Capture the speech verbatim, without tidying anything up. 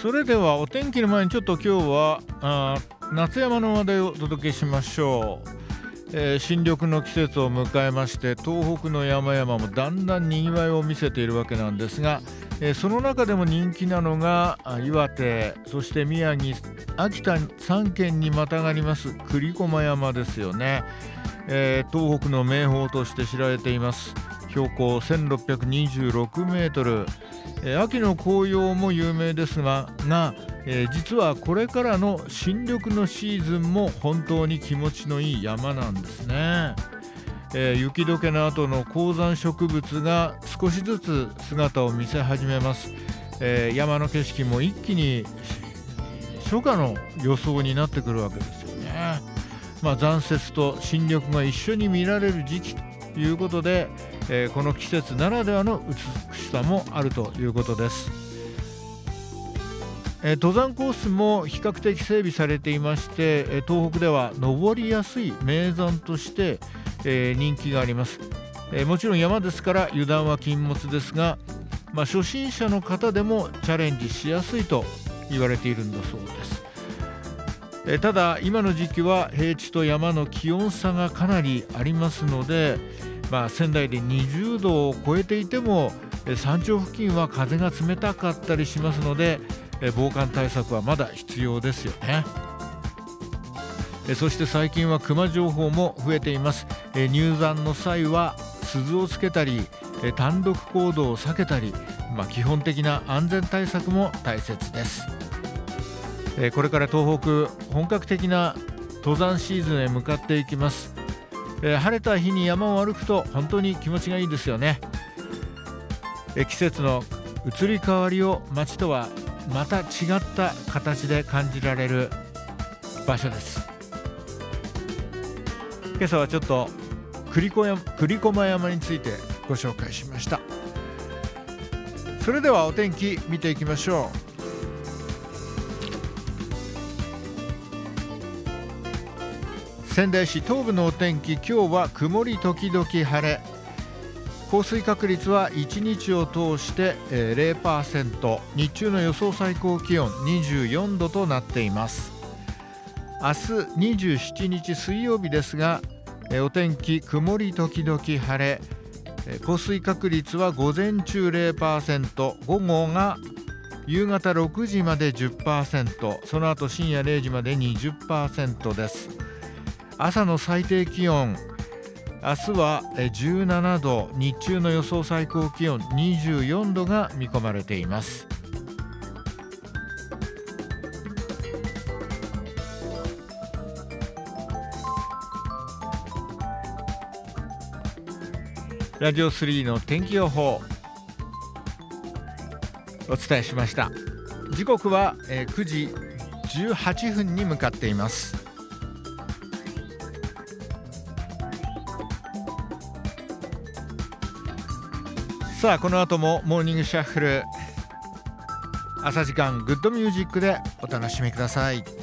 それではお天気の前にちょっと今日はあ夏山の話題をお届けしましょう。えー新緑の季節を迎えまして、東北の山々もだんだんにぎわいを見せているわけなんですが、えーその中でも人気なのがあ岩手、そして宮城、秋田さん県にまたがります栗駒山ですよね。えー東北の名峰として知られています。標高せんろっぴゃくにじゅうろくメートル、えー秋の紅葉も有名ですが、がえー実はこれからの新緑のシーズンも本当に気持ちのいい山なんですね。えー雪解けの後の高山植物が少しずつ姿を見せ始めます。えー山の景色も一気に初夏の装になってくるわけですよね。まあ、残雪と新緑が一緒に見られる時期ということで、えーこの季節ならではの美しさもあるということです。えー登山コースも比較的整備されていまして、えー東北では登りやすい名山として、えー人気があります。えーもちろん山ですから油断は禁物ですが、まあ、初心者の方でもチャレンジしやすいと言われているんだそうです。えーただ今の時期は平地と山の気温差がかなりありますので、まあ、仙台でにじゅうどを超えていてもえー山頂付近は風が冷たかったりしますので、えー防寒対策はまだ必要ですよね。えーそして最近は熊情報も増えています。えー入山の際は鈴をつけたり、えー単独行動を避けたり、まあ、基本的な安全対策も大切です。えーこれから東北本格的な登山シーズンへ向かっていきます。えー晴れた日に山を歩くと本当に気持ちがいいですよね。えー季節の移り変わりを街とはまた違った形で感じられる場所です。今朝はちょっと栗子山栗駒山についてご紹介しました。それではお天気見ていきましょう。仙台市東部のお天気、今日は曇り時々晴れ、降水確率はいちにちを通して、えー、ゼロパーセント、日中の予想最高気温にじゅうよんどとなっています。明日にじゅうしちにち水曜日ですが、えーお天気曇り時々晴れ、えー降水確率は午前中 ゼロパーセント、午後が夕方ろくじまで じゅっパーセント、その後深夜れいじまで にじゅっパーセント です。朝の最低気温、明日はじゅうななど、日中の予想最高気温にじゅうよんどが見込まれています。ラジオスリーの天気予報お伝えしました。時刻はえーくじじゅうはっぷんに向かっています。さあ、この後もモーニングシャッフル、朝時間グッドミュージックでお楽しみください。